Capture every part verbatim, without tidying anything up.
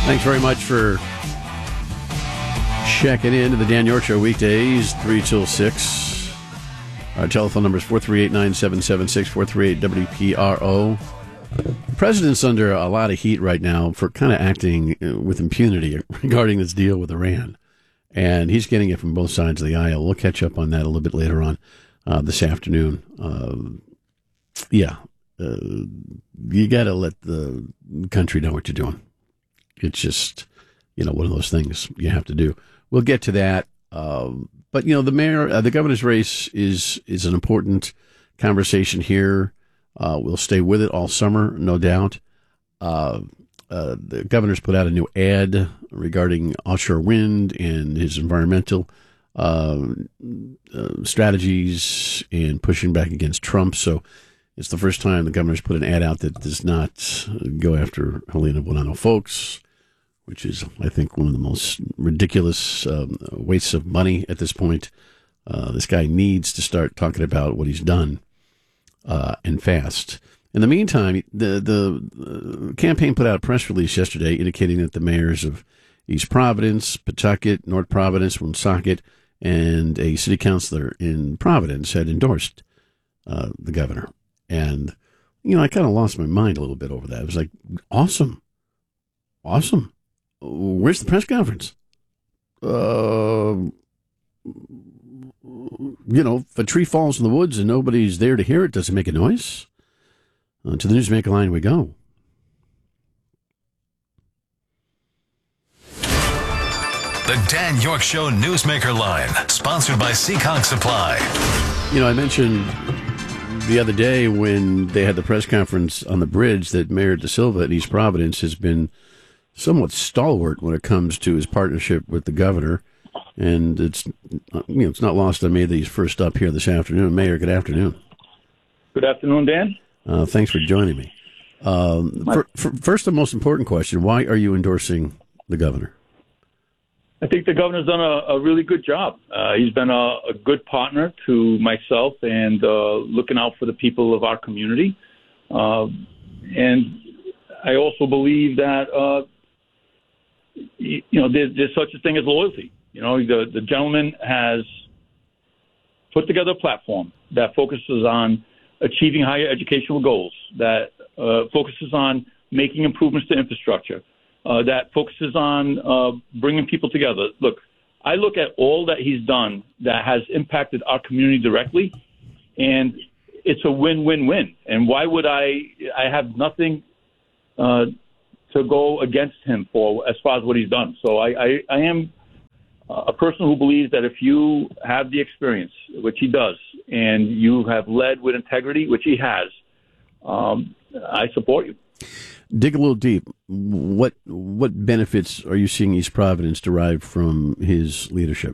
Thanks very much for checking in to the Dan York Show weekdays, three till six. Our telephone number is four three eight, nine seven seven six, four three eight W P R O. The president's under a lot of heat right now for kind of acting with impunity regarding this deal with Iran. And he's getting it from both sides of the aisle. We'll catch up on that a little bit later on uh, this afternoon. Uh, yeah, uh, you got to let the country know what you're doing. It's just, you know, one of those things you have to do. We'll get to that. Uh, but, you know, the mayor, uh, the governor's race is is an important conversation here. Uh, we'll stay with it all summer, no doubt. Uh, uh, the governor's put out a new ad regarding offshore wind and his environmental uh, uh, strategies and pushing back against Trump. So it's the first time the governor's put an ad out that does not go after Helena Buonanno folks, which is, I think, one of the most ridiculous um, wastes of money at this point. Uh, this guy needs to start talking about what he's done uh, and fast. In the meantime, the, the campaign put out a press release yesterday indicating that the mayors of East Providence, Pawtucket, North Providence, Woonsocket, and a city councilor in Providence had endorsed uh, the governor. And, you know, I kind of lost my mind a little bit over that. It was like, awesome. Awesome. Where's the press conference? Uh, you know, if a tree falls in the woods and nobody's there to hear it, does it make a noise? Uh, to the Newsmaker line we go. The Dan York Show Newsmaker line, sponsored by Seekonk Supply. You know, I mentioned the other day when they had the press conference on the bridge that Mayor De Silva at East Providence has been somewhat stalwart when it comes to his partnership with the governor. And it's, you know, it's not lost on me that he's first up here this afternoon. Mayor, good afternoon. Good afternoon, Dan. Uh, thanks for joining me. Um, for, for, first, the most important question, why are you endorsing the governor? I think the governor's done a, a really good job. Uh, he's been a, a good partner to myself and uh, looking out for the people of our community. Uh, and I also believe that, uh, you know, there, there's such a thing as loyalty. You know, the, the gentleman has put together a platform that focuses on achieving higher educational goals, that uh, focuses on making improvements to infrastructure, uh, that focuses on uh, bringing people together. Look, I look at all that he's done that has impacted our community directly, and it's a win-win-win. And why would I – I have nothing uh, to go against him for as far as what he's done. So I, I, I am a person who believes that if you have the experience, which he does, and you have led with integrity, which he has, um, I support you. Dig a little deep. What what benefits are you seeing East Providence derive from his leadership?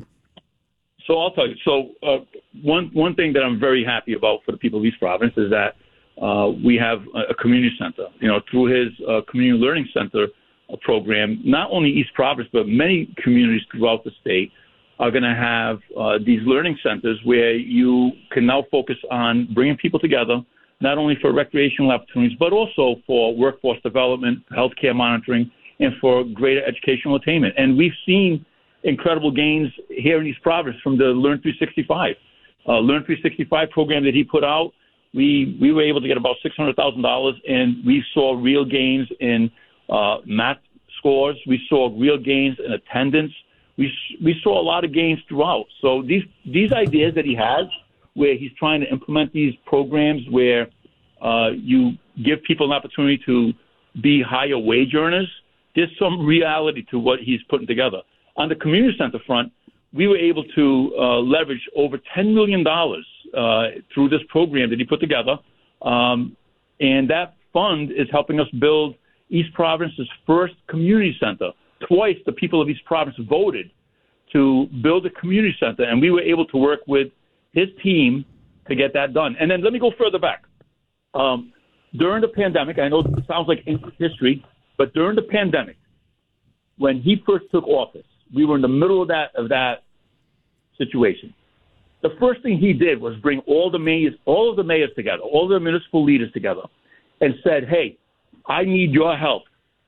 So I'll tell you. So uh, one one thing that I'm very happy about for the people of East Providence is that uh, we have a, a community center. You know, through his uh, community learning center program, not only East Providence, but many communities throughout the state are going to have uh, these learning centers where you can now focus on bringing people together, not only for recreational opportunities, but also for workforce development, healthcare monitoring, and for greater educational attainment. And we've seen incredible gains here in East Providence from the Learn three sixty-five. Uh, Learn three sixty-five program that he put out, we, we were able to get about six hundred thousand dollars, and we saw real gains in uh, math scores. We saw real gains in attendance. We we saw a lot of gains throughout. So these these ideas that he has, where he's trying to implement these programs where uh, you give people an opportunity to be higher wage earners, there's some reality to what he's putting together. On the community center front, we were able to uh, leverage over ten million dollars uh, through this program that he put together. Um, and that fund is helping us build East Providence's first community center. Twice the people of East Providence voted to build a community center, and we were able to work with his team to get that done. And then let me go further back. Um, during the pandemic, I know it sounds like ancient history, but during the pandemic, when he first took office, we were in the middle of that of that situation. The first thing he did was bring all the mayors, all of the mayors together, all the municipal leaders together, and said, "Hey, I need your help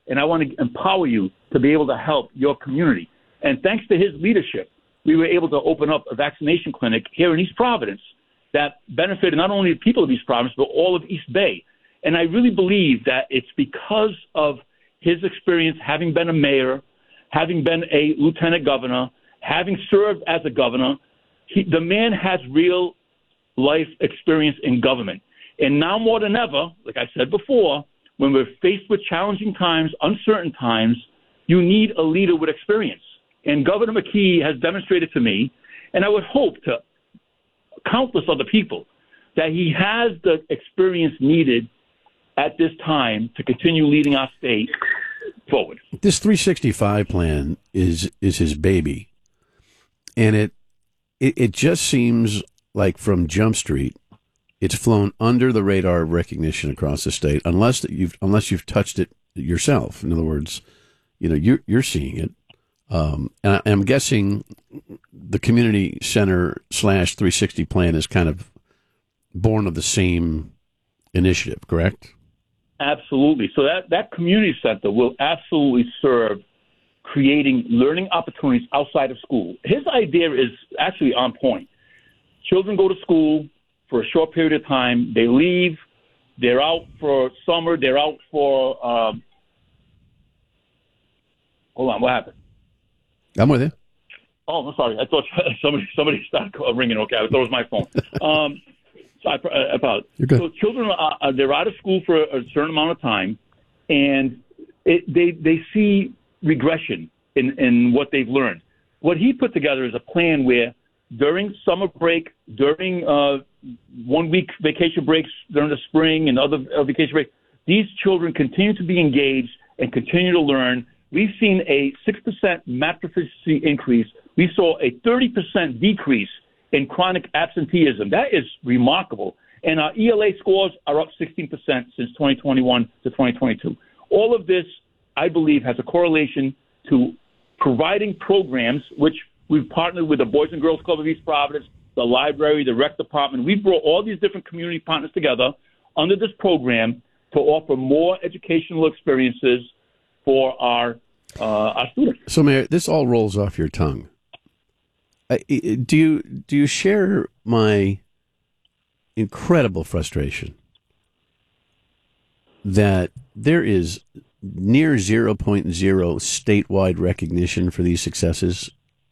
and I want to empower you to be able to help your community. And thanks to his leadership, we were able to open up a vaccination clinic here in East Providence that benefited not only the people of East Providence, but all of East Bay. And I really believe that it's because of his experience having been a mayor, having been a lieutenant governor, having served as a governor. He, the man has real life experience in government. And now more than ever, like I said before, when we're faced with challenging times, uncertain times, you need a leader with experience. And Governor McKee has demonstrated to me, and I would hope to countless other people, that he has the experience needed at this time to continue leading our state forward. This three sixty-five plan is is his baby, and it it, it just seems like from Jump Street, it's flown under the radar of recognition across the state, unless that you've unless you've touched it yourself. In other words, you know you're you're seeing it, um, and I, I'm guessing the community center slash three sixty plan is kind of born of the same initiative, correct? Absolutely. So that, that community center will absolutely serve creating learning opportunities outside of school. His idea is actually on point. Children go to school for a short period of time. They leave. They're out for summer. They're out for um, – hold on. What happened? I'm with you. Oh, I'm sorry. I thought somebody somebody started ringing. Okay, I thought it was my phone. Um So I, I apologize. So children, are, they're out of school for a certain amount of time, and it, they they see regression in, in what they've learned. What he put together is a plan where during summer break, during uh, one-week vacation breaks during the spring and other uh, vacation breaks, these children continue to be engaged and continue to learn. We've seen a six percent math proficiency increase. We saw a thirty percent decrease in chronic absenteeism. That is remarkable. And our E L A scores are up sixteen percent since twenty twenty-one to twenty twenty-two. All of this, I believe, has a correlation to providing programs, which we've partnered with the Boys and Girls Club of East Providence, the library, the rec department. We've brought all these different community partners together under this program to offer more educational experiences for our, uh, our students. So, Mayor, this all rolls off your tongue. Uh, do you do you share my incredible frustration that there is near zero point zero statewide recognition for these successes?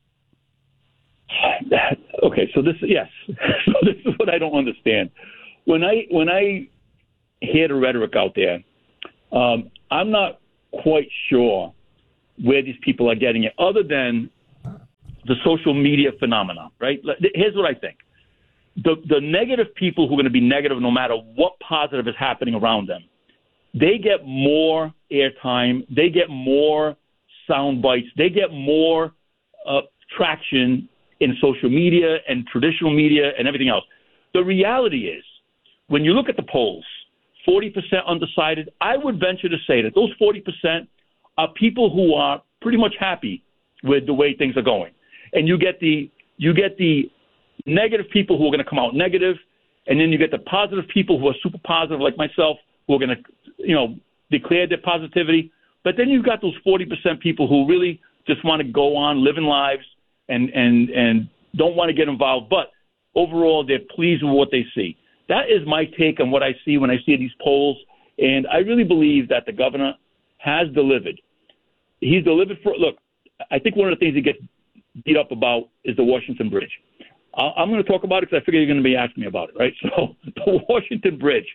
Okay, so this yes, so this is what I don't understand. When I when I hear the rhetoric out there, um, I'm not quite sure where these people are getting it, other than the social media phenomena, right? Here's what I think. The the negative people who are going to be negative no matter what positive is happening around them, they get more airtime, they get more sound bites, they get more uh, traction in social media and traditional media and everything else. The reality is, when you look at the polls, forty percent undecided, I would venture to say that those forty percent are people who are pretty much happy with the way things are going. And you get the you get the negative people who are going to come out negative, and then you get the positive people who are super positive, like myself, who are going to, you know, declare their positivity. But then you've got those forty percent people who really just want to go on living lives and and and don't want to get involved. But overall, they're pleased with what they see. That is my take on what I see when I see these polls, and I really believe that the governor has delivered. He's delivered for look. I think one of the things he gets beat up about is the Washington Bridge. I'm going to talk about it because I figure you're going to be asking me about it, right? So the Washington Bridge,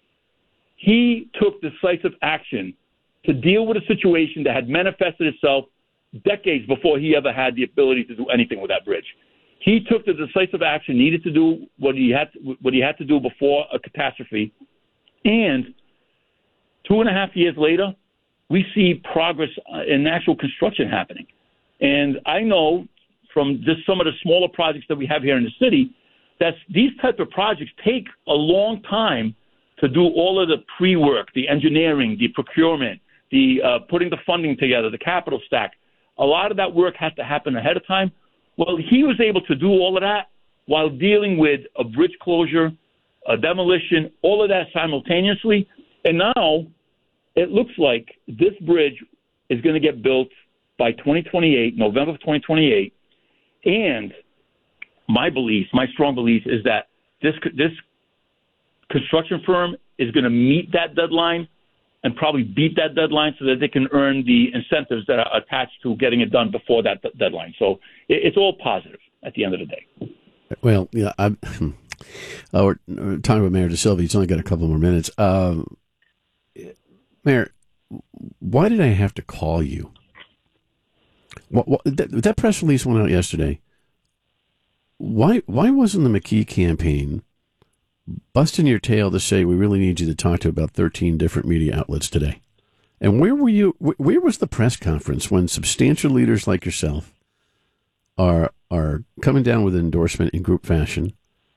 he took decisive action to deal with a situation that had manifested itself decades before he ever had the ability to do anything with that bridge. He took the decisive action needed to do what he had to, what he had to do before a catastrophe, and two and a half years later, we see progress in actual construction happening. And I know from just some of the smaller projects that we have here in the city that these type of projects take a long time to do all of the pre-work, the engineering, the procurement, the uh, putting the funding together, the capital stack. A lot of that work has to happen ahead of time. Well, he was able to do all of that while dealing with a bridge closure, a demolition, all of that simultaneously. And now it looks like this bridge is going to get built by twenty twenty-eight, November of twenty twenty-eight. And my belief, my strong belief is that this this construction firm is going to meet that deadline and probably beat that deadline so that they can earn the incentives that are attached to getting it done before that d- deadline. So it, it's all positive at the end of the day. Well, yeah, I'm, uh, we're, we're talking about Mayor DeSilva. He's only got a couple more minutes. Uh, Mayor, why did I have to call you? What, what, that, that press release went out yesterday. Why why wasn't the McKee campaign busting your tail to say we really need you to talk to about thirteen different media outlets today? And where were you? Where was the press conference when substantial leaders like yourself are are coming down with an endorsement in group fashion?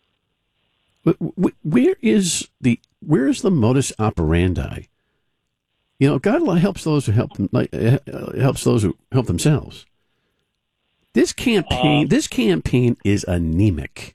Where is the where is the modus operandi? You know, God helps those who help them, helps those who help themselves. This campaign, uh, this campaign is anemic.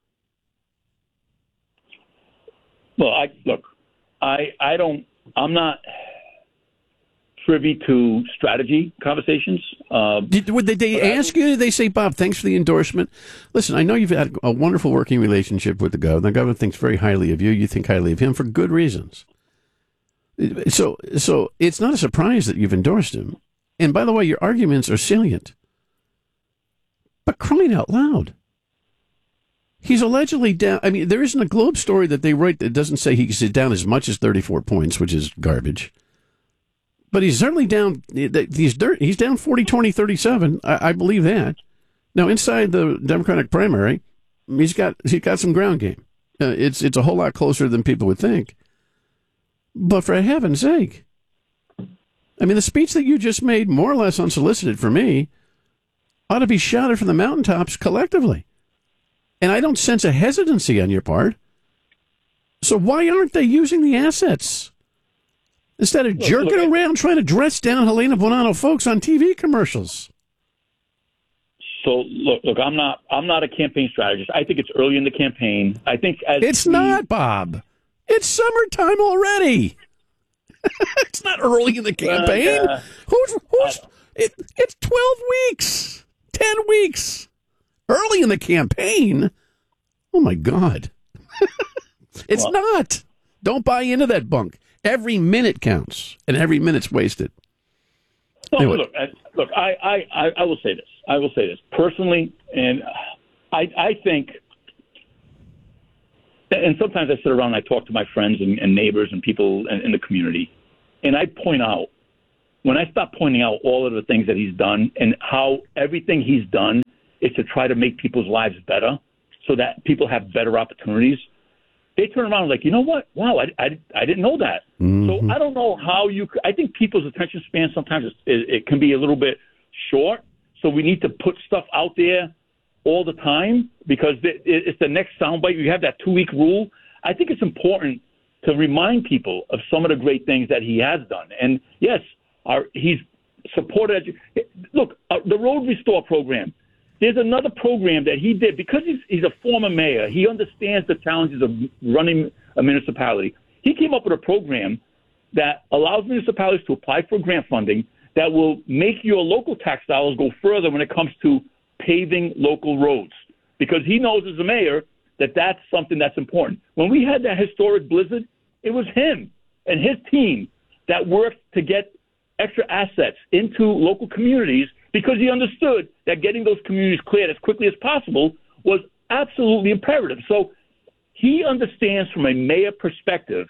Well, I look, I I don't, I'm not privy to strategy conversations. Uh, Did, would they, they ask you? Did they say, Bob, thanks for the endorsement? Listen, I know you've had a wonderful working relationship with the governor. The governor thinks very highly of you. You think highly of him for good reasons. So, so it's not a surprise that you've endorsed him. And by the way, your arguments are salient. But crying out loud, he's allegedly down. I mean, there isn't a Globe story that they write that doesn't say he's down as much as thirty-four points, which is garbage. But he's certainly down. He's he's down forty, twenty, thirty-seven. I, I believe that. Now, inside the Democratic primary, he's got he's got some ground game. Uh, it's it's a whole lot closer than people would think. But for heaven's sake, I mean, the speech that you just made, more or less unsolicited for me, ought to be shouted from the mountaintops collectively. And I don't sense a hesitancy on your part. So why aren't they using the assets? Instead of look, jerking look, around trying to dress down Helena Bonanno folks on T V commercials. So look, look, I'm not, I'm not a campaign strategist. I think it's early in the campaign. I think as it's we, not, Bob. It's summertime already. It's not early in the campaign. Uh, uh, who's who's? Uh, it, it's twelve weeks, ten weeks. Early in the campaign. Oh my God! It's well, not. Don't buy into that bunk. Every minute counts, and every minute's wasted. No, anyway. Look, I, look. I, I, I will say this. I will say this personally, and I, I think. And sometimes I sit around and I talk to my friends and, and neighbors and people in, in the community, and I point out, when I start pointing out all of the things that he's done and how everything he's done is to try to make people's lives better so that people have better opportunities, they turn around and like, you know what? Wow, I, I, I didn't know that. Mm-hmm. So I don't know how you – I think people's attention span sometimes is, it, it can be a little bit short, so we need to put stuff out there all the time because it's the next soundbite. You have that two-week rule. I think it's important to remind people of some of the great things that he has done. And, yes, our, he's supported – look, uh, the Road Restore program, there's another program that he did. Because he's, he's a former mayor, he understands the challenges of running a municipality. He came up with a program that allows municipalities to apply for grant funding that will make your local tax dollars go further when it comes to paving local roads, because he knows as a mayor that that's something that's important. When we had that historic blizzard, it was him and his team that worked to get extra assets into local communities because he understood that getting those communities cleared as quickly as possible was absolutely imperative. So he understands from a mayor perspective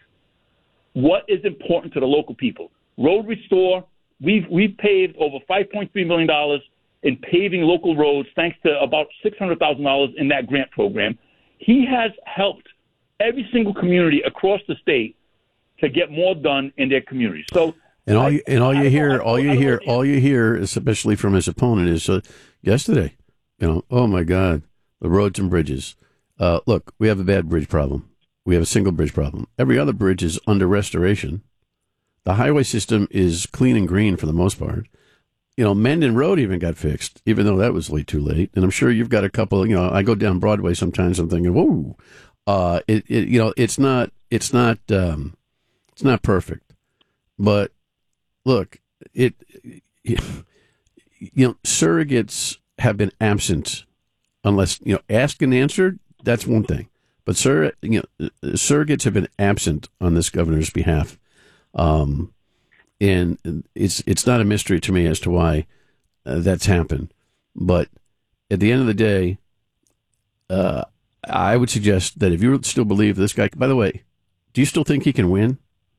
what is important to the local people. Road Restore, we've, we've paved over five point three million dollars in paving local roads, thanks to about six hundred thousand dollars in that grant program. He has helped every single community across the state to get more done in their communities. So, and all you, and all you hear, all you hear, all you hear, especially from his opponent, is uh, yesterday. You know, oh my God, the roads and bridges. Uh, look, we have a bad bridge problem. We have a single bridge problem. Every other bridge is under restoration. The highway system is clean and green for the most part. You know, Mendon Road even got fixed, even though that was way too late. And I'm sure you've got a couple, you know, I go down Broadway sometimes, I'm thinking, whoa, uh, it, it, you know, it's not, it's not, um, it's not perfect. But look, it, it you know, surrogates have been absent unless, you know, asked and answered. That's one thing. But sir, you know, surrogates have been absent on this governor's behalf, um, and it's it's not a mystery to me as to why uh, that's happened. But at the end of the day, uh, I would suggest that if you still believe this guy. By the way, do you still think he can win?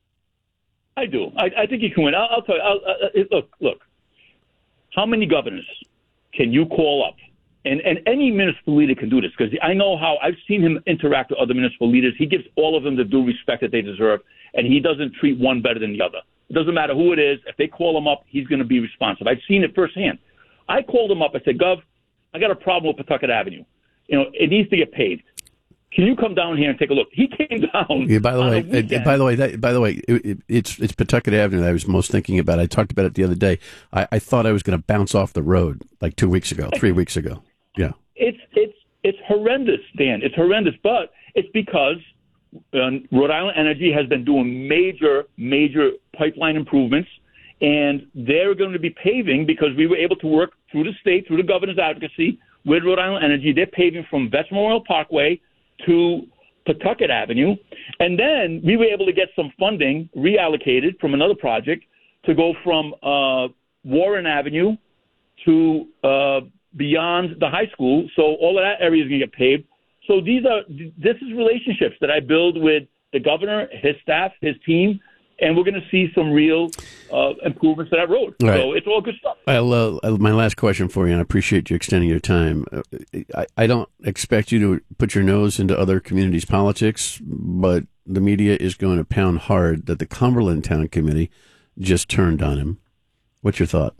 I do. I, I think he can win. I'll, I'll tell you. I'll, uh, look, look. How many governors can you call up? And, and any municipal leader can do this, because I know how I've seen him interact with other municipal leaders. He gives all of them the due respect that they deserve, and he doesn't treat one better than the other. It doesn't matter who it is. If they call him up, he's going to be responsive. I've seen it firsthand. I called him up. I said, Gov, I got a problem with Pawtucket Avenue. You know, it needs to get paved. Can you come down here and take a look? He came down. Yeah, by the way, uh, by the way, that, by the way, it, it, it's it's Pawtucket Avenue that I was most thinking about. I talked about it the other day. I, I thought I was going to bounce off the road like two weeks ago, three weeks ago. Yeah. It's it's it's horrendous, Dan. It's horrendous, but it's because um, Rhode Island Energy has been doing major, major pipeline improvements, and they're going to be paving because we were able to work through the state, through the governor's advocacy with Rhode Island Energy. They're paving from Vets Memorial Parkway to Pawtucket Avenue, and then we were able to get some funding reallocated from another project to go from uh, Warren Avenue to uh, beyond the high school. So all of that area is going to get paved. So these are this is relationships that I build with the governor, his staff, his team, and we're going to see some real uh, improvements to that road. Right. So it's all good stuff. I'll, uh, my last question for you, and I appreciate you extending your time. Uh, I, I don't expect you to put your nose into other communities' politics, but the media is going to pound hard that the Cumberland Town Committee just turned on him. What's your thought?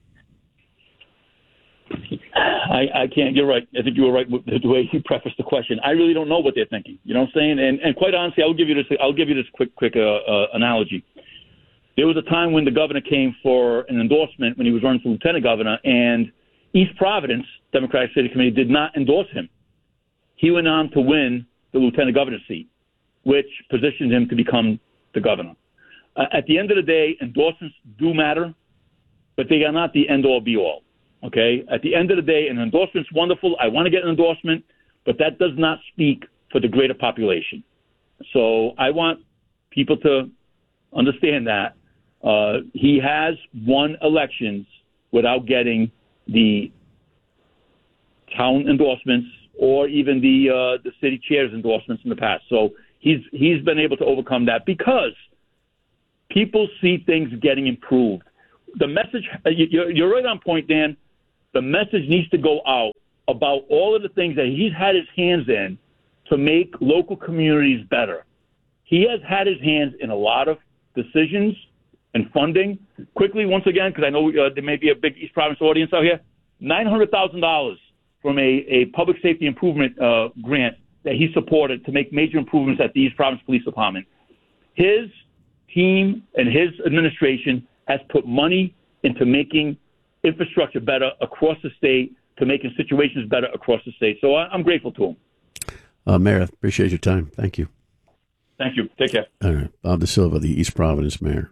I, I can't. You're right. I think you were right with the way you prefaced the question. I really don't know what they're thinking. You know what I'm saying? And and quite honestly, I'll give you this. I'll give you this quick quick uh, uh, analogy. There was a time when the governor came for an endorsement when he was running for lieutenant governor, and East Providence Democratic City Committee did not endorse him. He went on to win the lieutenant governor's seat, which positioned him to become the governor. Uh, at the end of the day, endorsements do matter, but they are not the end-all, be-all. Okay? At the end of the day, an endorsement's wonderful. I want to get an endorsement, but that does not speak for the greater population. So I want people to understand that. Uh, he has won elections without getting the town endorsements or even the uh, the city chair's endorsements in the past. So he's he's been able to overcome that because people see things getting improved. The message, you're, you're right on point, Dan. The message needs to go out about all of the things that he's had his hands in to make local communities better. He has had his hands in a lot of decisions and funding. Quickly, once again, because I know uh, there may be a big East Providence audience out here, nine hundred thousand dollars from a, a public safety improvement uh, grant that he supported to make major improvements at the East Providence Police Department. His team and his administration has put money into making infrastructure better across the state, to making situations better across the state. So I, I'm grateful to him. Uh, Mayor, appreciate your time. Thank you. Thank you. Take care. All right. Bob De Silva, the East Providence mayor.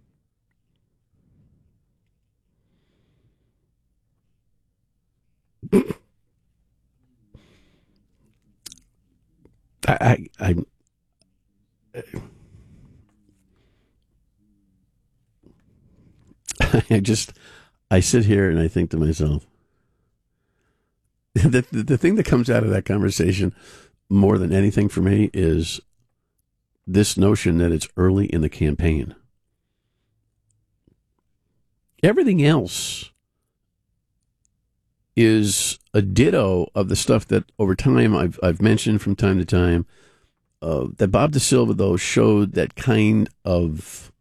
I, I, I, I just, I sit here and I think to myself, the, the the thing that comes out of that conversation more than anything for me is this notion that it's early in the campaign. Everything else is a ditto of the stuff that over time I've I've mentioned from time to time. Uh, that Bob De Silva, though, showed that kind of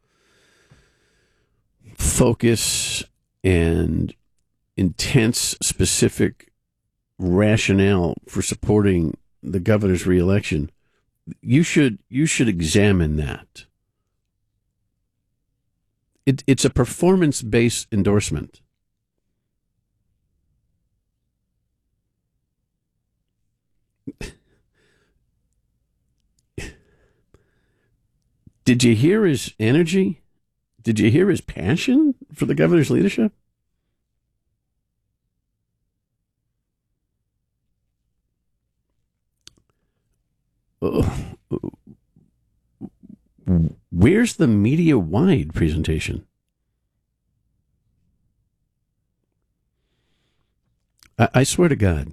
focus and intense, specific rationale for supporting the governor's reelection. You should you should examine that. It, it's a performance-based endorsement. Did you hear his energy? Did you hear his passion for the governor's leadership? Where's the media-wide presentation? I, I swear to God,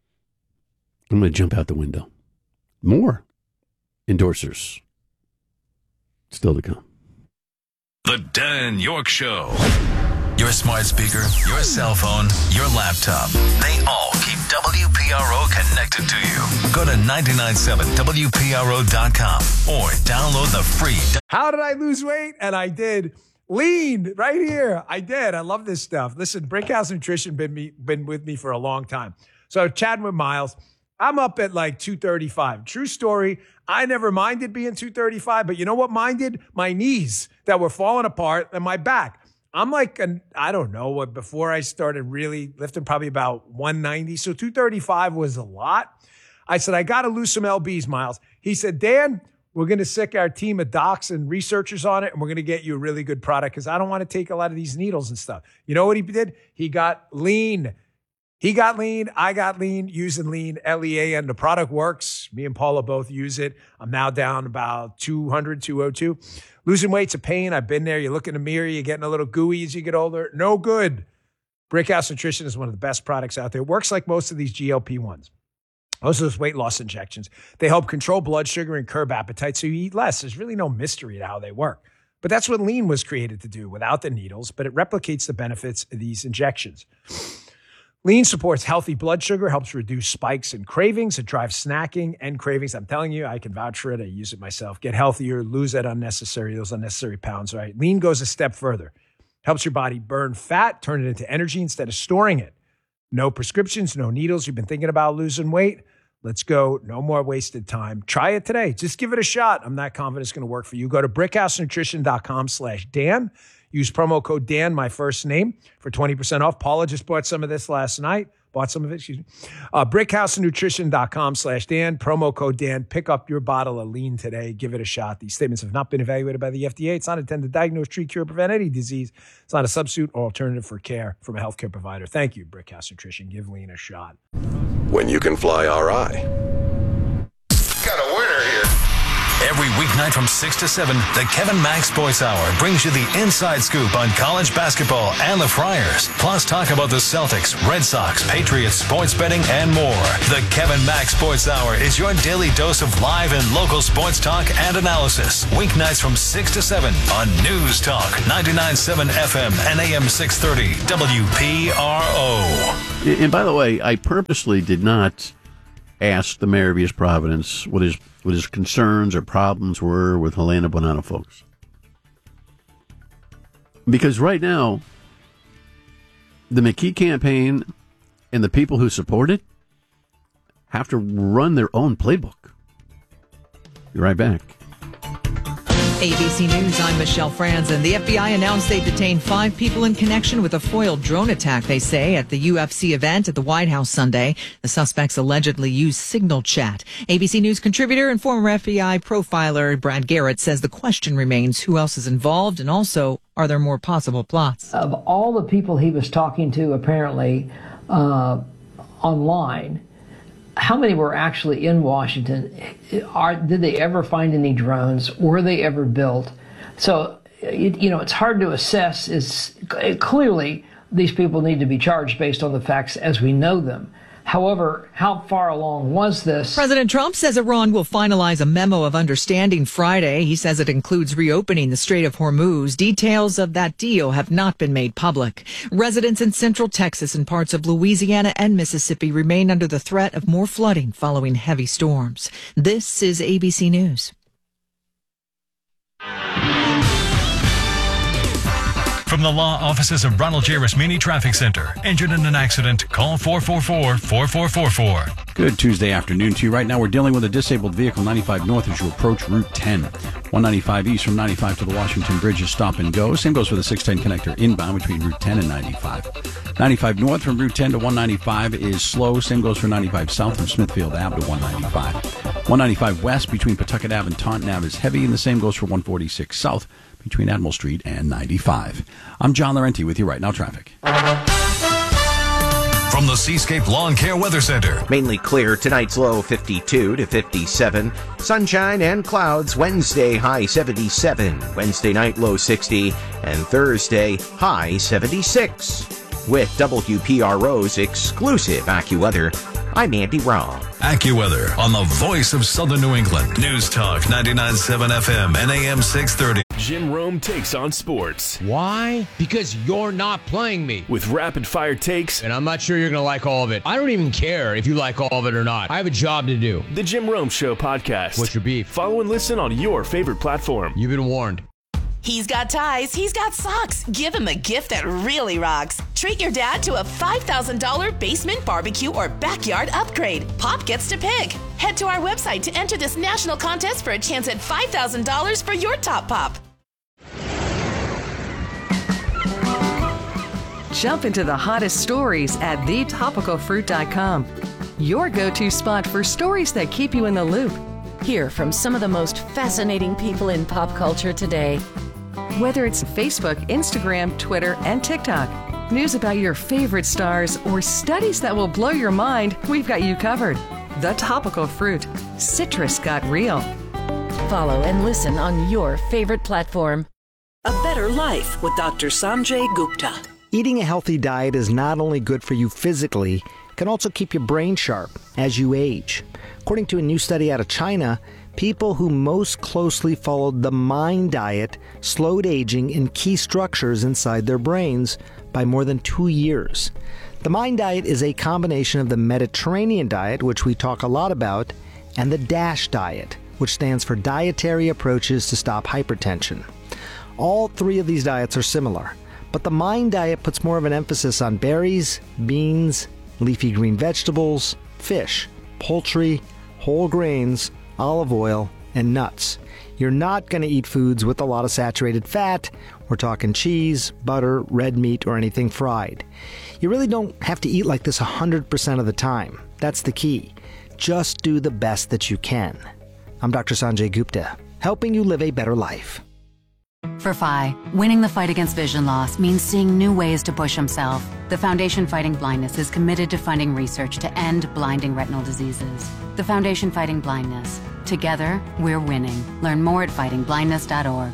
I'm going to jump out the window. More endorsers still to come. The Dan York Show. Your smart speaker, your cell phone, your laptop. They all keep W P R O connected to you. Go to nine nine seven W P R O dot com or download the free. How did I lose weight? And I did. Lean right here. I did. I love this stuff. Listen, Brickhouse Nutrition been me been with me for a long time. So chatting with Miles, I'm up at like two thirty-five. True story. I never minded being two thirty-five, but you know what minded? My knees that were falling apart and my back. I'm like, an, I don't know, what before I started really lifting, probably about one ninety. So two thirty-five was a lot. I said, I got to lose some L Bs, Miles. He said, Dan, we're going to sick our team of docs and researchers on it, and we're going to get you a really good product because I don't want to take a lot of these needles and stuff. You know what he did? He got lean. He got lean. I got lean using lean, L E A, and the product works. Me and Paula both use it. I'm now down about two hundred, two oh two. Losing weight's a pain. I've been there. You look in the mirror, you're getting a little gooey as you get older. No good. Brickhouse Nutrition is one of the best products out there. It works like most of these G L P ones. Most of those weight loss injections. They help control blood sugar and curb appetite so you eat less. There's really no mystery to how they work. But that's what lean was created to do without the needles, but it replicates the benefits of these injections. Lean supports healthy blood sugar, helps reduce spikes and cravings. It drives snacking and cravings. I'm telling you, I can vouch for it. I use it myself. Get healthier, lose that unnecessary, those unnecessary pounds, right? Lean goes a step further. Helps your body burn fat, turn it into energy instead of storing it. No prescriptions, no needles. You've been thinking about losing weight? Let's go. No more wasted time. Try it today. Just give it a shot. I'm not confident it's going to work for you. Go to brickhousenutrition.com slash Dan. Use promo code Dan, my first name, for twenty percent off. Paula just bought some of this last night. Bought some of it, excuse me. Uh, brickhousenutrition.com slash Dan. Promo code Dan. Pick up your bottle of lean today. Give it a shot. These statements have not been evaluated by the F D A. It's not intended to diagnose, treat, cure, prevent any disease. It's not a substitute or alternative for care from a healthcare provider. Thank you, Brickhouse Nutrition. Give lean a shot. When you can fly R I. Got a winner here. Every weeknight from six to seven, the Kevin Mack Sports Hour brings you the inside scoop on college basketball and the Friars. Plus talk about the Celtics, Red Sox, Patriots, sports betting, and more. The Kevin Mack Sports Hour is your daily dose of live and local sports talk and analysis. Weeknights from six to seven on News Talk, ninety-nine point seven F M and A M six thirty W P R O. And by the way, I purposely did not ask the mayor of East Providence what his what his concerns or problems were with Helena Bonanno folks. Because right now, the McKee campaign and the people who support it have to run their own playbook. Be right back. A B C News, I'm Michelle Franz, and the F B I announced they detained five people in connection with a foiled drone attack, they say, at the U F C event at the White House Sunday. The suspects allegedly used Signal Chat. A B C News contributor and former F B I profiler Brad Garrett says the question remains who else is involved, and also, are there more possible plots? Of all the people he was talking to, apparently, uh, online, how many were actually in Washington? Are, did they ever find any drones? Were they ever built? So, it, you know, it's hard to assess. Is clearly these people need to be charged based on the facts as we know them. However, how far along was this? President Trump says Iran will finalize a memo of understanding Friday. He says it includes reopening the Strait of Hormuz. Details of that deal have not been made public. Residents in central Texas and parts of Louisiana and Mississippi remain under the threat of more flooding following heavy storms. This is A B C News. From the law offices of Ronald J. Rasmini Traffic Center. Injured in an accident? Call four four four, four four four four. Good Tuesday afternoon to you. Right now we're dealing with a disabled vehicle ninety-five north as you approach Route ten. one ninety-five east from ninety-five to the Washington Bridge is stop and go. Same goes for the six ten connector inbound between Route ten and ninety-five. ninety-five north from Route ten to one ninety-five is slow. Same goes for ninety-five south from Smithfield Avenue to one ninety-five. one ninety-five west between Pawtucket Avenue and Taunton Avenue is heavy, and the same goes for one forty-six south between Admiral Street and ninety-five. I'm John Laurenti with you right now. Traffic. From the Seascape Lawn Care Weather Center. Mainly clear. Tonight's low fifty-two to fifty-seven. Sunshine and clouds. Wednesday high seventy-seven. Wednesday night low sixty. And Thursday high seventy-six. With W P R O's exclusive AccuWeather, I'm Andy Raw. AccuWeather on the voice of Southern New England. News Talk ninety-nine point seven F M and A M six thirty. Jim Rome takes on sports. Why? Because you're not playing me. With rapid-fire takes. And I'm not sure you're going to like all of it. I don't even care if you like all of it or not. I have a job to do. The Jim Rome Show podcast. What's your beef? Follow and listen on your favorite platform. You've been warned. He's got ties. He's got socks. Give him a gift that really rocks. Treat your dad to a five thousand dollars basement barbecue or backyard upgrade. Pop gets to pick. Head to our website to enter this national contest for a chance at five thousand dollars for your top pop. Jump into the hottest stories at the topical fruit dot com. Your go-to spot for stories that keep you in the loop. Hear from some of the most fascinating people in pop culture today. Whether it's Facebook, Instagram, Twitter, and TikTok, news about your favorite stars, or studies that will blow your mind, we've got you covered. The Topical Fruit. Citrus got real. Follow and listen on your favorite platform. A Better Life with Doctor Sanjay Gupta. Eating a healthy diet is not only good for you physically, it can also keep your brain sharp as you age. According to a new study out of China, people who most closely followed the MIND diet slowed aging in key structures inside their brains by more than two years. The MIND diet is a combination of the Mediterranean diet, which we talk a lot about, and the DASH diet, which stands for Dietary Approaches to Stop Hypertension. All three of these diets are similar, but the MIND diet puts more of an emphasis on berries, beans, leafy green vegetables, fish, poultry, whole grains, olive oil, and nuts. You're not going to eat foods with a lot of saturated fat. We're talking cheese, butter, red meat, or anything fried. You really don't have to eat like this one hundred percent of the time. That's the key. Just do the best that you can. I'm Doctor Sanjay Gupta, helping you live a better life. For F I, winning the fight against vision loss means seeing new ways to push himself. The Foundation Fighting Blindness is committed to funding research to end blinding retinal diseases. The Foundation Fighting Blindness. Together, we're winning. Learn more at fighting blindness dot org.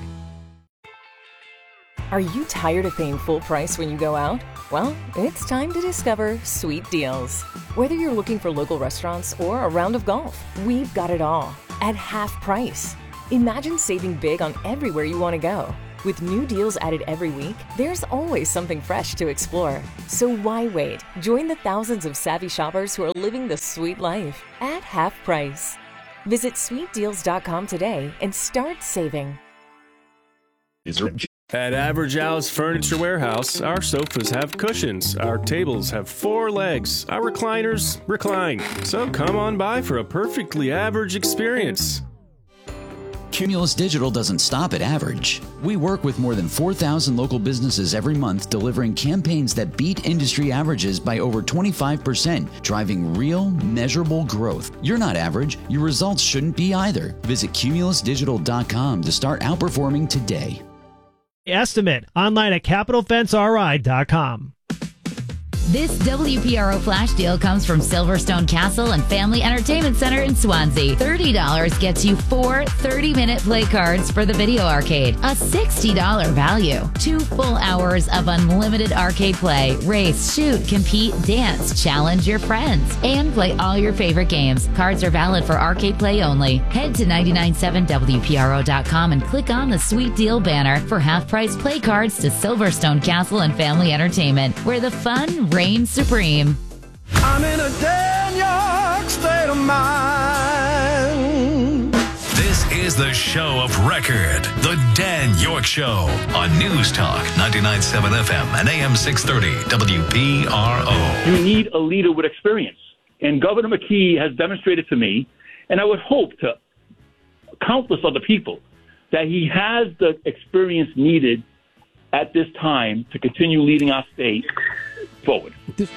Are you tired of paying full price when you go out? Well, it's time to discover Sweet Deals. Whether you're looking for local restaurants or a round of golf, we've got it all at half price. Imagine saving big on everywhere you want to go. With new deals added every week, there's always something fresh to explore. So why wait? Join the thousands of savvy shoppers who are living the sweet life at half price. Visit sweet deals dot com today and start saving. At Average Al's Furniture Warehouse, our sofas have cushions, our tables have four legs, our recliners recline. So come on by for a perfectly average experience. Cumulus Digital doesn't stop at average. We work with more than four thousand local businesses every month, delivering campaigns that beat industry averages by over twenty-five percent, driving real, measurable growth. You're not average. Your results shouldn't be either. Visit cumulus digital dot com to start outperforming today. Estimate online at capital fence r i dot com. This W P R O flash deal comes from Silverstone Castle and Family Entertainment Center in Swansea. thirty dollars gets you four thirty-minute play cards for the video arcade. A sixty dollars value. Two full hours of unlimited arcade play. Race, shoot, compete, dance, challenge your friends, and play all your favorite games. Cards are valid for arcade play only. Head to nine nine seven W P R O dot com and click on the Sweet Deal banner for half-price play cards to Silverstone Castle and Family Entertainment, where the fun reigns supreme. I'm in a Dan York state of mind. This is the show of record, the Dan York Show, on News Talk ninety-nine point seven F M and A M six thirty W P R O. You need a leader with experience. And Governor McKee has demonstrated to me, and I would hope to countless other people, that he has the experience needed at this time to continue leading our state forward.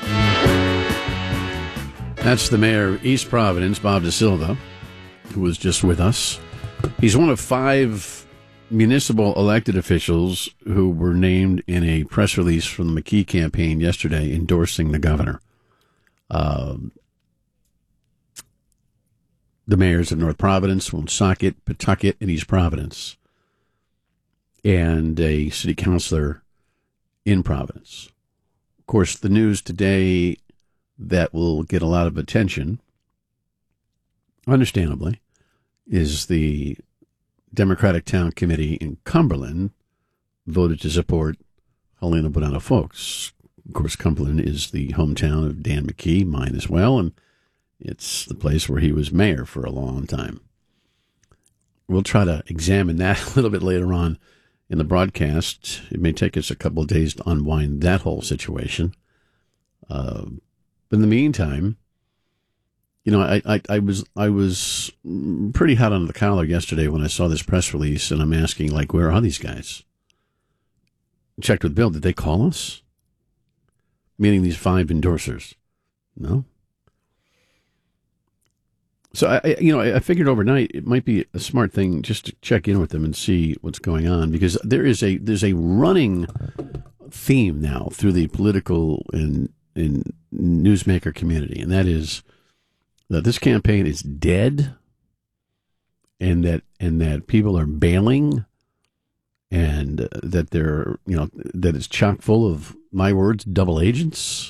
That's the mayor of East Providence, Bob DeSilva, who was just with us. He's one of five municipal elected officials who were named in a press release from the McKee campaign yesterday endorsing the governor. Uh, the mayors of North Providence, Woonsocket, Pawtucket, and East Providence, and a city councilor in Providence. Of course, the news today that will get a lot of attention, understandably, is the Democratic Town Committee in Cumberland voted to support Helena Bonanno Folks. Of course, Cumberland is the hometown of Dan McKee, mine as well, and it's the place where he was mayor for a long time. We'll try to examine that a little bit later on in the broadcast. It may take us a couple of days to unwind that whole situation. Uh, but in the meantime, you know, I, I, I was I was pretty hot on the collar yesterday when I saw this press release, and I'm asking, like, where are these guys? Checked with Bill. Did they call us? Meaning these five endorsers. No. So, I, you know, I figured overnight it might be a smart thing just to check in with them and see what's going on, because there is a there's a running theme now through the political and, and newsmaker community, and that is that this campaign is dead, and that and that people are bailing, and that they're you know that it's chock full of, my words, double agents,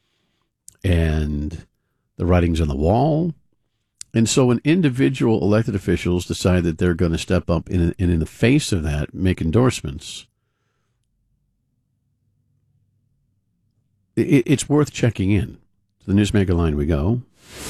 and the writing's on the wall. And so when individual elected officials decide that they're going to step up and in, in the face of that make endorsements, it, it's worth checking in. To the Newsmaker line we go.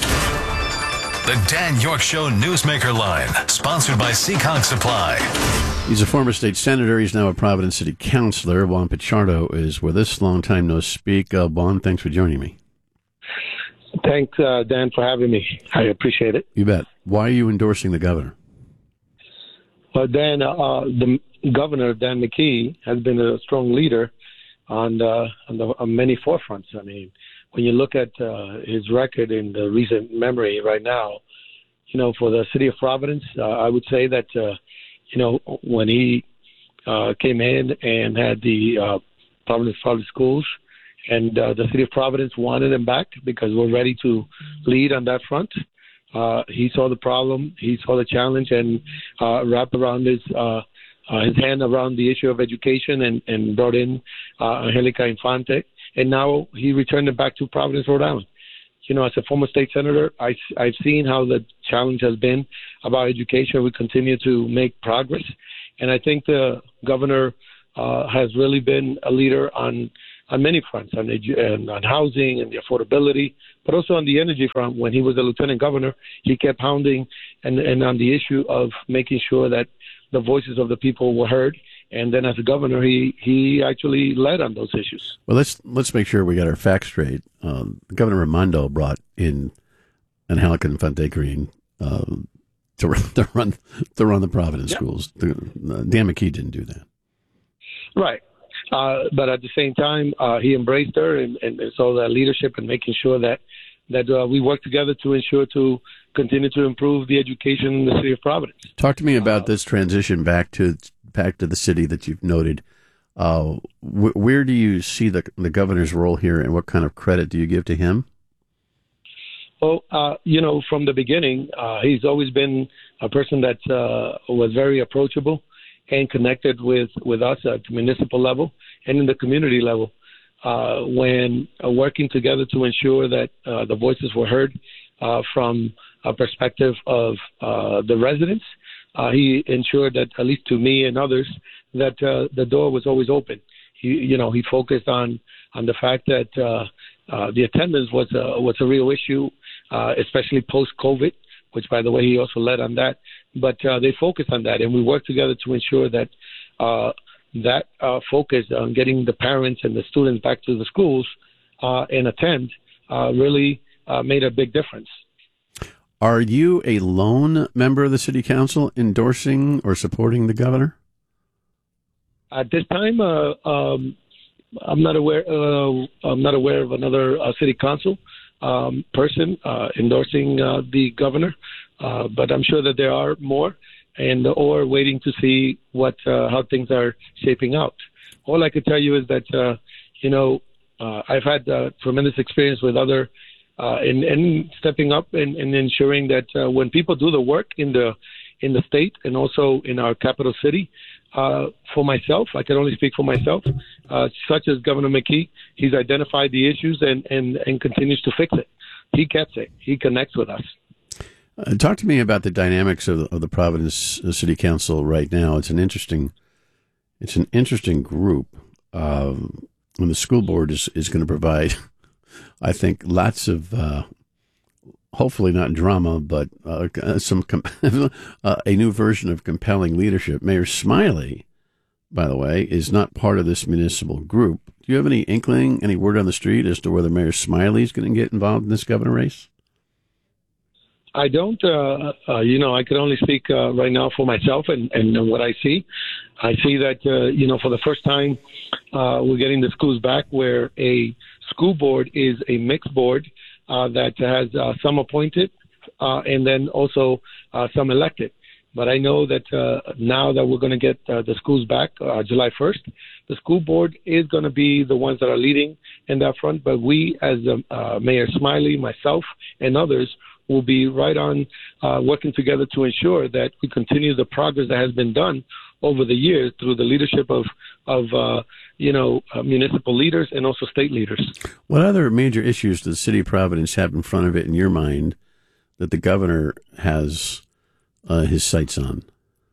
The Dan York Show Newsmaker line, sponsored by Seekonk Supply. He's a former state senator. He's now a Providence City Councilor. Juan Pichardo is with us. Long time no speak. Uh, Juan, thanks for joining me. Thanks, uh, Dan, for having me. I appreciate it. You bet. Why are you endorsing the governor? Well, Dan, uh, the governor, Dan McKee, has been a strong leader on, uh, on, the, on many forefronts. I mean, when you look at uh, his record in the recent memory right now, you know, for the city of Providence, uh, I would say that, uh, you know, when he uh, came in and had the uh, Providence Public Schools, and uh, the city of Providence wanted him back because we're ready to lead on that front. Uh, he saw the problem, he saw the challenge, and uh, wrapped around his uh, uh, his hand around the issue of education, and, and brought in uh, Angelica Infante. And now he returned it back to Providence, Rhode Island. You know, as a former state senator, I, I've seen how the challenge has been about education. We continue to make progress. And I think the governor uh, has really been a leader on on many fronts, on, edu- on housing and the affordability, but also on the energy front. When he was a lieutenant governor, he kept pounding and, and on the issue of making sure that the voices of the people were heard. And then as a governor, he, he actually led on those issues. Well, let's let's make sure we got our facts straight. Um, Governor Raimondo brought in Angelica Infante Green uh, to, run, to run to run the Providence yep. schools. The, uh, Dan McKee didn't do that. Right. Uh, but at the same time, uh, he embraced her, and, and so that leadership and making sure that that uh, we work together to ensure to continue to improve the education in the city of Providence. Talk to me about uh, this transition back to back to the city that you've noted. Uh, wh- where do you see the the governor's role here, and what kind of credit do you give to him? Well, uh, you know, from the beginning, uh, he's always been a person that uh, was very approachable and connected with, with us at the municipal level and in the community level, uh, when uh, working together to ensure that uh, the voices were heard uh, from a perspective of uh, the residents. Uh, he ensured that, at least to me and others, that uh, the door was always open. He, you know, he focused on, on the fact that uh, uh, the attendance was a, was a real issue, uh, especially post-COVID, which, by the way, he also led on that. But uh, they focused on that, and we worked together to ensure that uh, that uh, focus on getting the parents and the students back to the schools uh, and attend uh, really uh, made a big difference. Are you a lone member of the city council endorsing or supporting the governor? At this time, uh, um, I'm not aware. Uh, I'm not aware of another uh, city council um, person uh, endorsing uh, the governor. Uh, but I'm sure that there are more, and or waiting to see what uh, how things are shaping out. All I could tell you is that uh, you know uh, I've had uh, tremendous experience with other uh, in, in stepping up and, and ensuring that uh, when people do the work in the in the state and also in our capital city. Uh, for myself, I can only speak for myself, uh, such as Governor McKee, he's identified the issues and, and, and continues to fix it. He gets it. He connects with us. Uh, talk to me about the dynamics of, of the Providence City Council right now. It's an interesting, it's an interesting group. Um, and the school board is, is going to provide, I think, lots of, uh, hopefully not drama, but uh, some com- uh, a new version of compelling leadership. Mayor Smiley, by the way, is not part of this municipal group. Do you have any inkling, any word on the street as to whether Mayor Smiley is going to get involved in this governor race? I don't, uh, uh, you know, I can only speak uh, right now for myself and, and what I see. I see that, uh, you know, for the first time, uh, we're getting the schools back where a school board is a mixed board uh, that has uh, some appointed uh, and then also uh, some elected. But I know that uh, now that we're going to get uh, the schools back uh, July first, the school board is going to be the ones that are leading in that front. But we, as um, uh, Mayor Smiley, myself, and others, will be right on uh, working together to ensure that we continue the progress that has been done over the years through the leadership of, of uh, you know, uh, municipal leaders and also state leaders. What other major issues does the city of Providence have in front of it, in your mind, that the governor has uh, his sights on?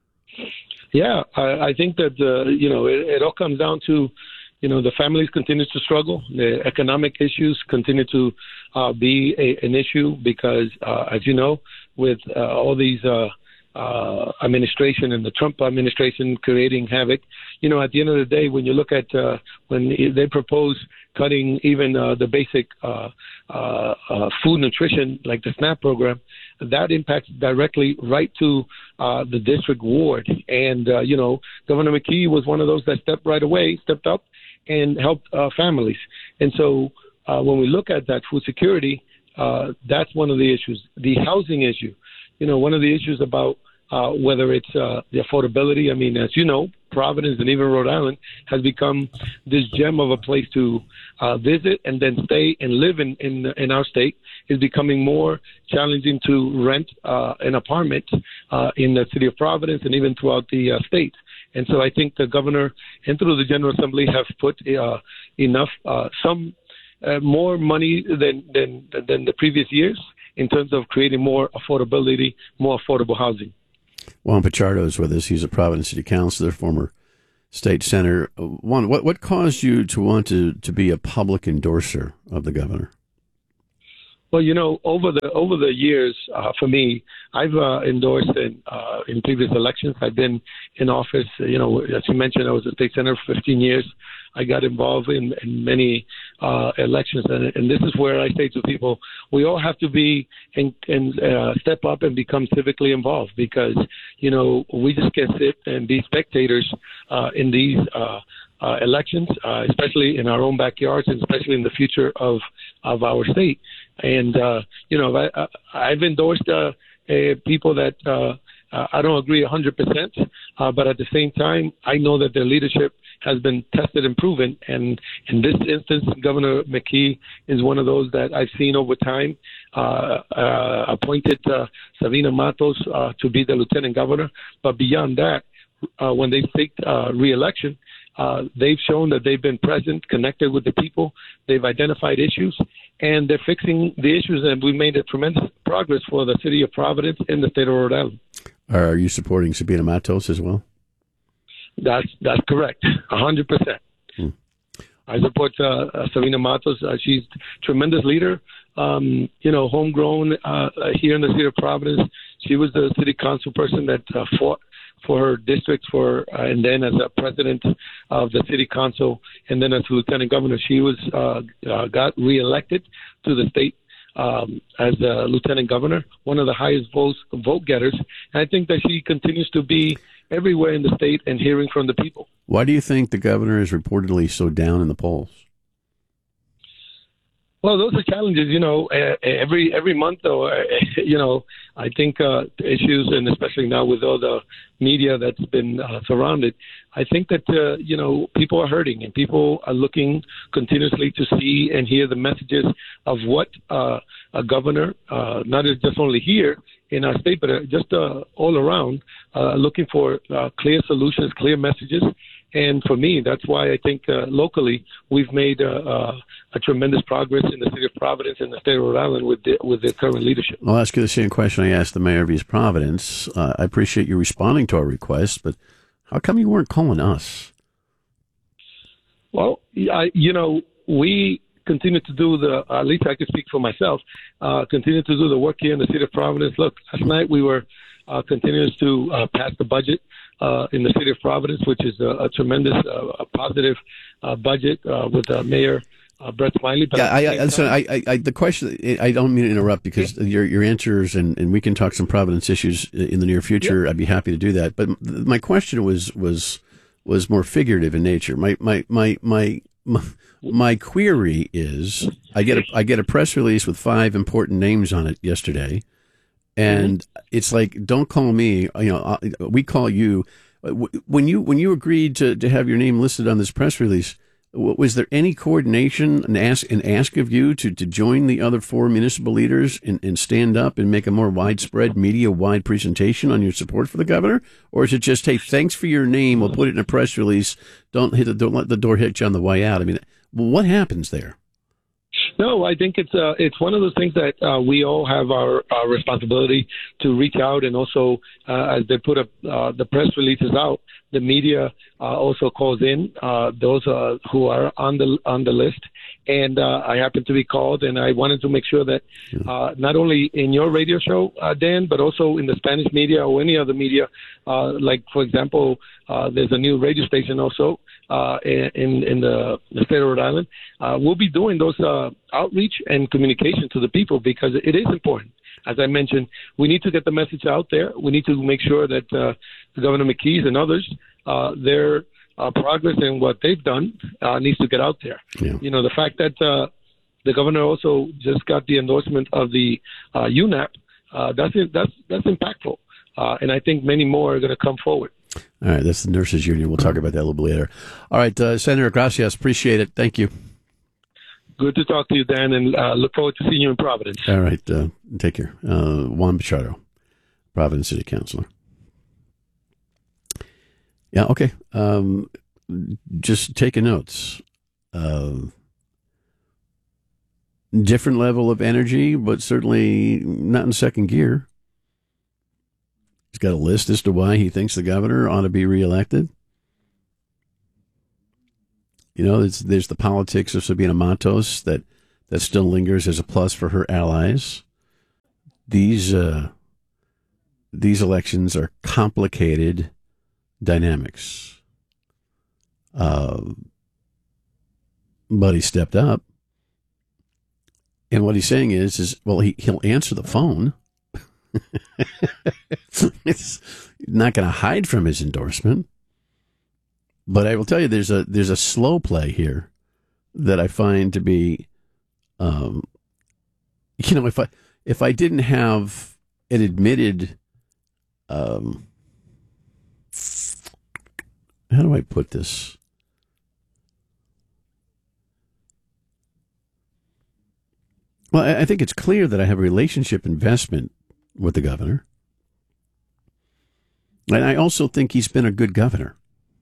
Yeah, I, I think that, uh, you know, it, it all comes down to, you know, the families continue to struggle. The economic issues continue to uh, be a, an issue because, uh, as you know, with uh, all these uh, uh, administration and the Trump administration creating havoc, you know, at the end of the day, when you look at uh, when they propose cutting even uh, the basic uh, uh, uh, food nutrition, like the SNAP program, that impacts directly right to uh, the district ward. And, uh, you know, Governor McKee was one of those that stepped right away, stepped up, and help uh, families. And so uh, when we look at that food security, uh, that's one of the issues. The housing issue, you know, one of the issues about uh, whether it's uh, the affordability. I mean, as you know, Providence and even Rhode Island has become this gem of a place to uh, visit and then stay and live in, in, in our state. Is becoming more challenging to rent uh, an apartment uh, in the city of Providence and even throughout the uh, state. And so I think the governor and through the General Assembly have put uh, enough, uh, some uh, more money than, than than the previous years in terms of creating more affordability, more affordable housing. Juan Pichardo is with us. He's a Providence City Councilor, former state senator. Juan, what, what caused you to want to, to be a public endorser of the governor? Well, you know, over the over the years, uh, for me, I've uh, endorsed in uh, in previous elections. I've been in office. You know, as you mentioned, I was a state senator for fifteen years. I got involved in, in many uh, elections, and, and this is where I say to people, we all have to be and, and uh, step up and become civically involved because, you know, we just can't sit and be spectators uh, in these uh, uh, elections, uh, especially in our own backyards and especially in the future of, of our state. And, uh, you know, I, I, I've endorsed uh, uh, people that uh, uh, I don't agree one hundred percent, uh, but at the same time, I know that their leadership has been tested and proven. And in this instance, Governor McKee is one of those that I've seen over time, uh, uh, appointed uh, Sabina Matos uh, to be the lieutenant governor. But beyond that, uh, when they seek uh, re-election, Uh, they've shown that they've been present, connected with the people. They've identified issues, and they're fixing the issues, and we've made a tremendous progress for the city of Providence and the state of Rhode Island. Are you supporting Sabina Matos as well? That's that's correct, one hundred percent. Hmm. I support uh, uh, Sabina Matos. Uh, she's a tremendous leader, um, you know, homegrown uh, here in the city of Providence. She was the city council person that uh, fought for her district for, uh, and then as a president of the city council, and then as lieutenant governor, she was uh, uh, got reelected to the state um, as a lieutenant governor, one of the highest votes, vote getters. And I think that she continues to be everywhere in the state and hearing from the people. Why do you think the governor is reportedly so down in the polls? Well, those are challenges, you know, uh, every every month, though, uh, you know, I think uh, issues, and especially now with all the media that's been uh, surrounded, I think that, uh, you know, people are hurting and people are looking continuously to see and hear the messages of what uh, a governor, uh, not just only here in our state, but uh, just uh, all around, uh, looking for uh, clear solutions, clear messages. And for me, that's why I think uh, locally we've made uh, uh, a tremendous progress in the city of Providence and the state of Rhode Island with the, with the current leadership. I'll ask you the same question I asked the mayor of East Providence. Uh, I appreciate you responding to our request, but how come you weren't calling us? Well, I, you know, we continue to do the, at least I can speak for myself, uh, continue to do the work here in the city of Providence. Look, last night we were uh, continuing to uh, pass the budget Uh, in the city of Providence, which is a, a tremendous, uh, a positive uh, budget uh, with uh, Mayor uh, Brett Smiley. But yeah, I, I, listen, I, I, I, the question, I don't mean to interrupt because yeah. your your answers, and, and we can talk some Providence issues in the near future. Yeah. I'd be happy to do that. But my question was was was more figurative in nature. My my my my my, my query is: I get a I get a press release with five important names on it yesterday. And it's like, don't call me, you know, we call you. When you when you agreed to, to have your name listed on this press release, was there any coordination and ask, and ask of you to, to join the other four municipal leaders and, and stand up and make a more widespread, media-wide presentation on your support for the governor? Or is it just, hey, thanks for your name, we'll put it in a press release, don't hit the, don't let the door hit you on the way out? I mean, what happens there? No, I think it's uh, it's one of those things that uh, we all have our, our responsibility to reach out, and also uh, as they put up uh, the press releases out, the media uh, also calls in uh, those uh, who are on the on the list, and uh, I happen to be called, and I wanted to make sure that uh, not only in your radio show, uh, Dan, but also in the Spanish media or any other media, uh, like for example, uh, there's a new radio station also. Uh, in in the, the state of Rhode Island, uh, we'll be doing those uh, outreach and communication to the people because it is important. As I mentioned, we need to get the message out there. We need to make sure that uh, Governor McKees and others, uh, their uh, progress and what they've done uh, needs to get out there. Yeah. You know, the fact that uh, the governor also just got the endorsement of the uh, U N A P, uh, that's that's that's impactful, uh, and I think many more are going to come forward. All right, that's the Nurses Union. We'll talk about that a little bit later. All right, uh, Senator Gracias, appreciate it. Thank you. Good to talk to you, Dan, and uh, look forward to seeing you in Providence. All right, uh, take care. Uh, Juan Pichardo, Providence City Councilor. Yeah, okay. Um, just taking notes. Uh, different level of energy, but certainly not in second gear. He's got a list as to why he thinks the governor ought to be reelected. You know, there's, there's the politics of Sabina Matos that, that still lingers as a plus for her allies. These uh, these elections are complicated dynamics. Uh, but he stepped up. And what he's saying is, is well, he, he'll answer the phone. It's not going to hide from his endorsement, but I will tell you, there's a there's a slow play here that I find to be, um, you know, if I if I didn't have an admitted, um, how do I put this? Well, I, I think it's clear that I have a relationship investment with the governor. And I also think he's been a good governor.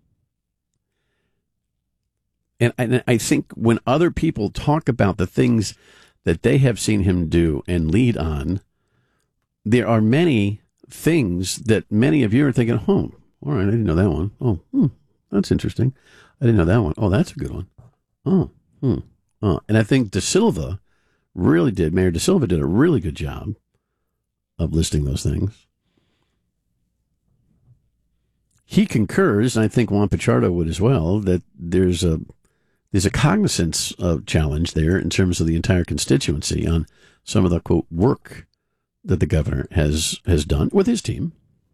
And, and I think when other people talk about the things that they have seen him do and lead on, there are many things that many of you are thinking, oh, all right, I didn't know that one. Oh, hmm, that's interesting. I didn't know that one. Oh, that's a good one. Oh, hmm. Oh. And I think De Silva really did, Mayor De Silva did a really good job of listing those things. He concurs, and I think Juan Pichardo would as well, that there's a there's a cognizance of challenge there in terms of the entire constituency on some of the, quote, work that the governor has has done with his team.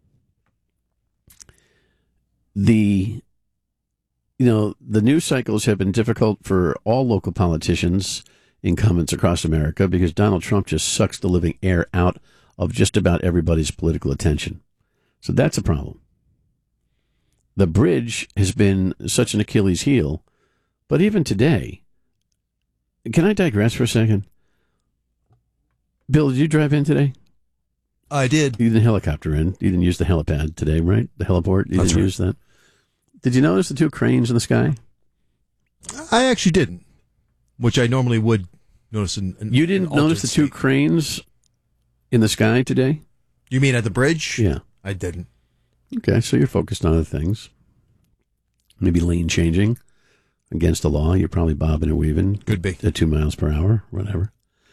The, you know, the news cycles have been difficult for all local politicians incumbents across America because Donald Trump just sucks the living air out of just about everybody's political attention. So that's a problem. The bridge has been such an Achilles heel, but even today, can I digress for a second? Bill, did you drive in today? I did. You didn't helicopter in. You didn't use the helipad today, right? The heliport. You That's didn't right. use that. Did you notice the two cranes in the sky? I actually didn't, which I normally would notice. In, in You didn't in notice the two alternate cranes in the sky today? You mean at the bridge? Yeah. I didn't. Okay, so you're focused on other things. Maybe lane changing against the law. You're probably bobbing and weaving. Could be. At two miles per hour, whatever.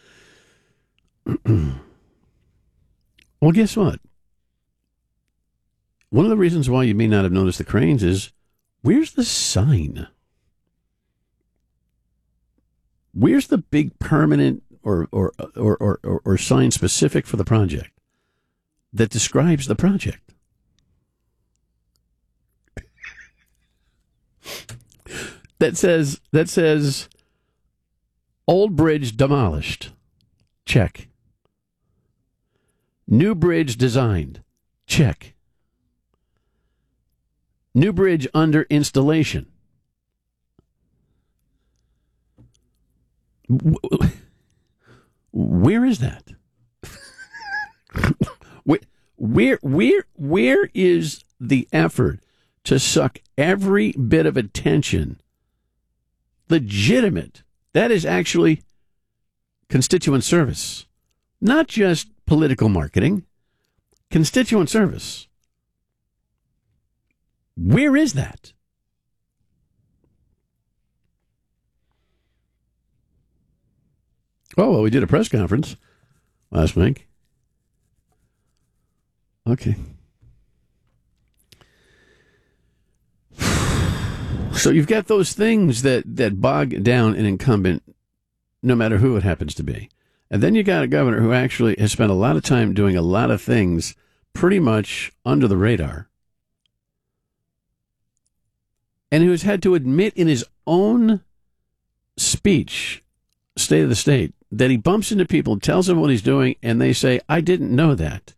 Well, guess what? One of the reasons why you may not have noticed the cranes is, where's the sign? Where's the big permanent or or or or, or, or sign specific for the project that describes the project? That says that says old bridge demolished. Check. New bridge designed. Check. New bridge under installation. Where is that? where, where, where, where is the effort to suck every bit of attention? Legitimate. That is actually constituent service, not just political marketing. Constituent service. Where is that? Oh, well, we did a press conference last week. Okay. So you've got those things that, that bog down an incumbent, no matter who it happens to be. And then you got a governor who actually has spent a lot of time doing a lot of things pretty much under the radar. And who's had to admit in his own speech, State of the State, that he bumps into people, tells them what he's doing, and they say, I didn't know that.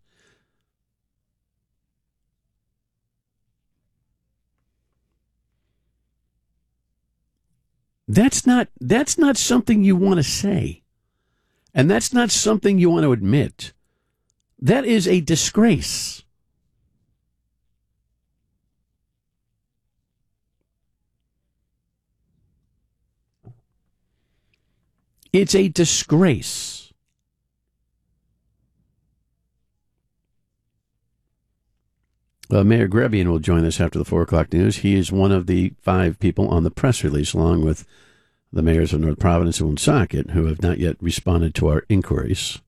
That's not, that's not something you want to say. And that's not something you want to admit. That is a disgrace. It's a disgrace. Uh, Mayor Grebian will join us after the four o'clock news. He is one of the five people on the press release, along with the mayors of North Providence and Woonsocket, who have not yet responded to our inquiries.